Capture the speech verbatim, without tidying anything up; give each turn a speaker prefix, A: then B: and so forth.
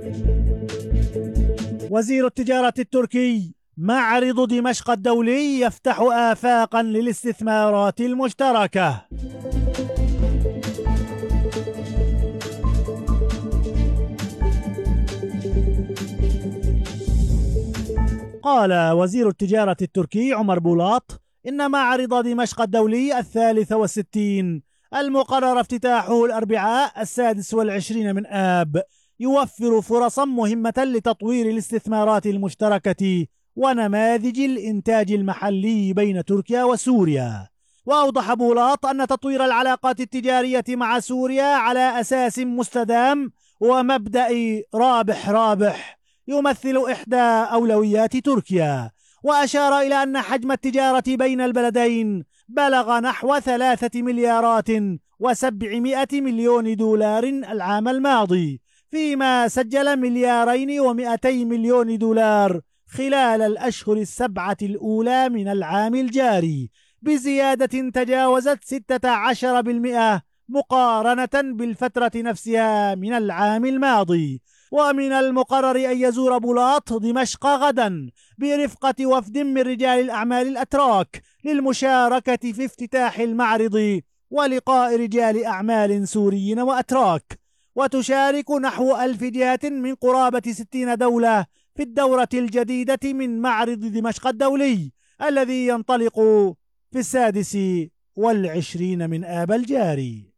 A: وزير التجارة التركي: معرض دمشق الدولي يفتح آفاقا للاستثمارات المشتركة. قال وزير التجارة التركي عمر بولاط إن معرض دمشق الدولي الثالث والستين المقرر افتتاحه الأربعاء السادس والعشرين من آب يوفر فرصا مهمة لتطوير الاستثمارات المشتركة ونماذج الإنتاج المحلي بين تركيا وسوريا. وأوضح بولاط أن تطوير العلاقات التجارية مع سوريا على أساس مستدام ومبدأ رابح رابح يمثل إحدى أولويات تركيا، وأشار إلى أن حجم التجارة بين البلدين بلغ نحو ثلاثة مليارات وسبعمائة مليون دولار العام الماضي، فيما سجل مليارين ومئتي مليون دولار خلال الأشهر السبعة الأولى من العام الجاري، بزيادة تجاوزت ستة عشر بالمئة مقارنة بالفترة نفسها من العام الماضي. ومن المقرر أن يزور بولاط دمشق غدا برفقة وفد من رجال الأعمال الأتراك للمشاركة في افتتاح المعرض ولقاء رجال أعمال سوريين وأتراك. وتشارك نحو ألف جهة من قرابة ستين دولة في الدورة الجديدة من معرض دمشق الدولي الذي ينطلق في السادس والعشرين من آب الجاري.